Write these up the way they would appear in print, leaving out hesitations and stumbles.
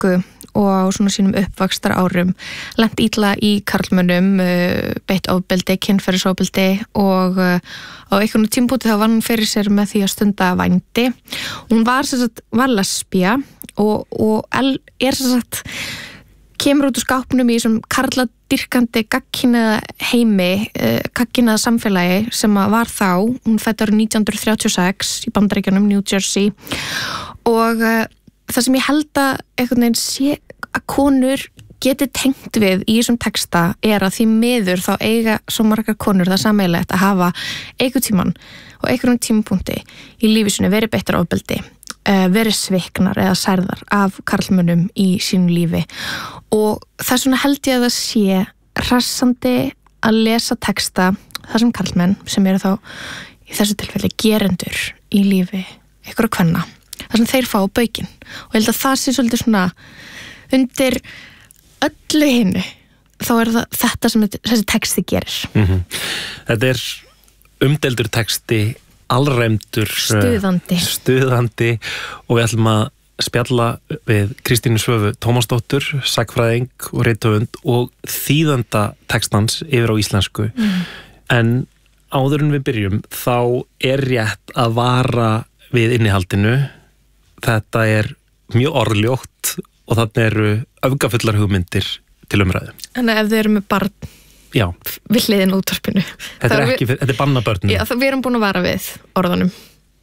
stúlku og á svona sínum uppvaxtar árum lent illa í karlmönnum, beitt ofbeldi, kynferðisofbeldi og á einhvern tímpúti þá var hún fyrir sér með því að stunda vændi. Hún var lesbía og er kemur út úr skápnum í þessum karladýrkandi gagnkynhneigða heimi, gagnkynhneigða samfélagi sem var þá, hún fædd árið 1936 í Bandaríkjunum, New Jersey og það sem ég held að einhvern veginn sé að konur geti tengt við í þessum texta er að því miður þá eiga svo margar konur það sameiginlegt að hafa einhvern tímann og einhverjum tímapunkti í lífi sinni verið beittar ofbeldi, verið sviknar eða særðar af karlmönnum í sínu lífi og þess vegna held ég að það sé hressandi að lesa texta þar sem karlmenn sem eru þá í þessu tilfelli gerendur í lífi einhverja kvenna, þar sem þeir fá baukinn og ég held að það sé svolítið svona undir öllu hinu þá er það þetta sem þessi texti gerir. Þetta er umdeildur texti, alræmdur, stuðandi og við ætlum að spjalla við Kristínu Svövu Tómasdóttur, sagnfræðing og rithöfund og þýðanda textans yfir á íslensku. En áður en við byrjum þá er rétt að vara við innihaldinu. Þetta er mjög orðljótt og þarna eru öfgafullar hugmyndir til umræðu. En ef þið eru með barn við hliðin útvarpinu. Þetta er bannað börnum. Já, við erum búin að vara við orðunum.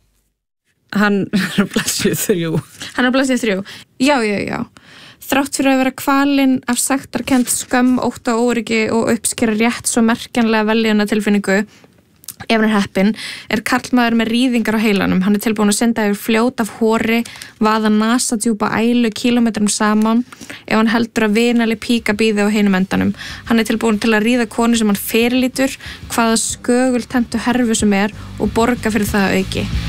Hann er á blaðsíðu 3. Já. Þrátt fyrir að vera kvalinn af sektarkennd skömm, ótta, öryggi og uppskera rétt svo merkjanlega velíðuna tilfinningu ef hann er heppinn, er karlmaður með rýðingar á heilanum. Hann er tilbúin að senda yfir fljót af hóri, vaða nasadjúpa ælu kílómetrum saman ef hann heldur að vinaleg píka bíði á hinum endanum. Hann er tilbúin til að ríða konu sem hann fyrirlítur, hvaða skögultentu herfu sem er og borga fyrir það að auki.